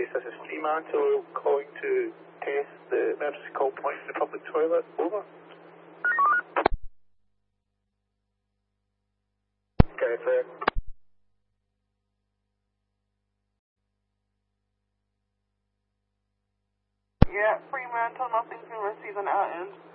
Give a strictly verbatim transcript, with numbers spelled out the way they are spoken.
Base, this is Fremantle calling to test the emergency call point in the public toilet. Over. Okay, clear. Yeah, Fremantle, nothing's been received on our end.